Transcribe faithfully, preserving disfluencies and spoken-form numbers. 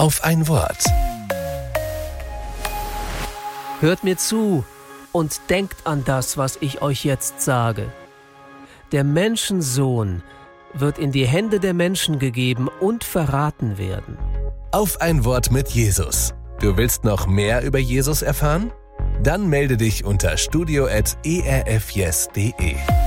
auf ein Wort. Hört mir zu und denkt an das, was ich euch jetzt sage. Der Menschensohn wird in die Hände der Menschen gegeben und verraten werden. Auf ein Wort mit Jesus. Du willst noch mehr über Jesus erfahren? Dann melde dich unter studio at e r f yes punkt de.